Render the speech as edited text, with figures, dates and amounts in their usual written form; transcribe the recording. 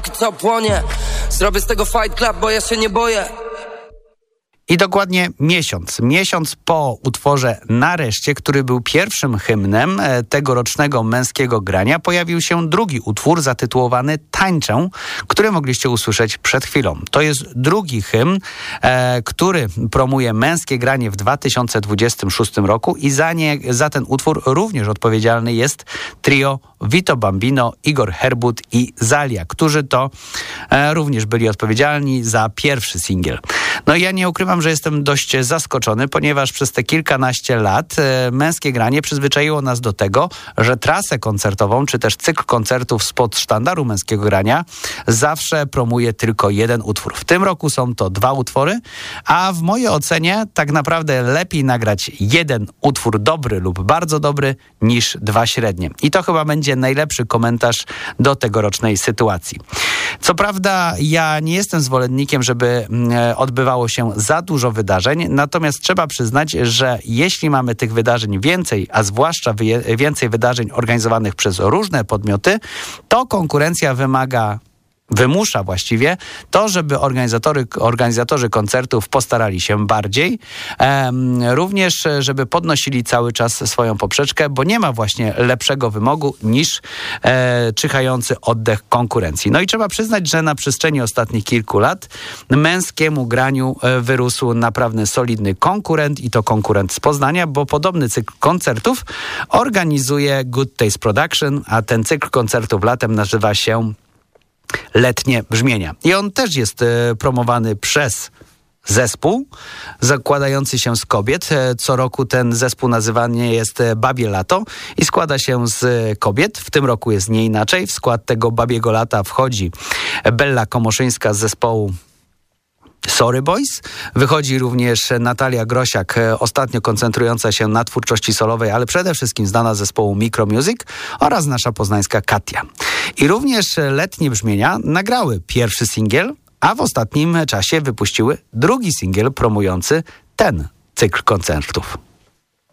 póki co płonie. Zrobię z tego Fight Club, bo ja się nie boję. I dokładnie miesiąc po utworze Nareszcie, który był pierwszym hymnem tegorocznego Męskiego Grania, pojawił się drugi utwór zatytułowany Tańczę, który mogliście usłyszeć przed chwilą. To jest drugi hymn, który promuje Męskie Granie w 2026 roku i za ten utwór również odpowiedzialny jest trio Vito Bambino, Igor Herbut i Zalia, którzy to również byli odpowiedzialni za pierwszy singiel. No i ja nie ukrywam, że jestem dość zaskoczony, ponieważ przez te kilkanaście lat Męskie Granie przyzwyczaiło nas do tego, że trasę koncertową, czy też cykl koncertów spod sztandaru Męskiego Grania zawsze promuje tylko jeden utwór. W tym roku są to 2 utwory, a w mojej ocenie tak naprawdę lepiej nagrać jeden utwór dobry lub bardzo dobry niż 2 średnie. I to chyba będzie najlepszy komentarz do tegorocznej sytuacji. Co prawda ja nie jestem zwolennikiem, żeby odbywało się za dużo wydarzeń, natomiast trzeba przyznać, że jeśli mamy tych wydarzeń więcej, a zwłaszcza więcej wydarzeń organizowanych przez różne podmioty, to konkurencja wymusza właściwie to, żeby organizatorzy koncertów postarali się bardziej. Również, żeby podnosili cały czas swoją poprzeczkę, bo nie ma właśnie lepszego wymogu niż czyhający oddech konkurencji. No i trzeba przyznać, że na przestrzeni ostatnich kilku lat Męskiemu Graniu wyrósł naprawdę solidny konkurent i to konkurent z Poznania, bo podobny cykl koncertów organizuje Good Taste Production, a ten cykl koncertów latem nazywa się Letnie Brzmienia. I on też jest promowany przez zespół zakładający się z kobiet. Co roku ten zespół nazywany jest Babie Lato i składa się z kobiet. W tym roku jest nie inaczej. W skład tego Babiego Lata wchodzi Bella Komoszyńska z zespołu Sorry Boys. Wychodzi również Natalia Grosiak, ostatnio koncentrująca się na twórczości solowej, ale przede wszystkim znana z zespołu Micro Music, oraz nasza poznańska Katia. I również Letnie Brzmienia nagrały pierwszy singiel, a w ostatnim czasie wypuściły drugi singiel promujący ten cykl koncertów.